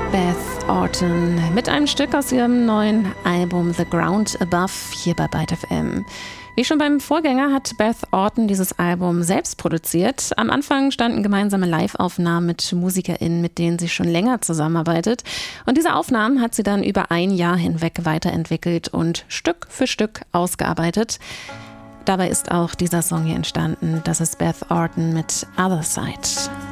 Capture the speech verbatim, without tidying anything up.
Beth Orton mit einem Stück aus ihrem neuen Album The Ground Above hier bei Byte F M. Wie schon beim Vorgänger hat Beth Orton dieses Album selbst produziert. Am Anfang standen gemeinsame Live-Aufnahmen mit MusikerInnen, mit denen sie schon länger zusammenarbeitet. Und diese Aufnahmen hat sie dann über ein Jahr hinweg weiterentwickelt und Stück für Stück ausgearbeitet. Dabei ist auch dieser Song hier entstanden. Das ist Beth Orton mit Other Side.